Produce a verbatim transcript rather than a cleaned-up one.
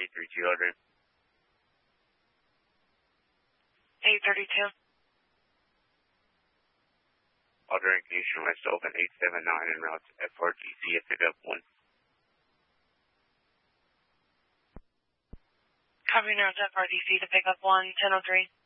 eight three two ordering. eight thirty-two. Ordering Eastern West Open eight seven nine en route to F four G C at pickup one. Copy now to F R D C to pick up one, ten oh three.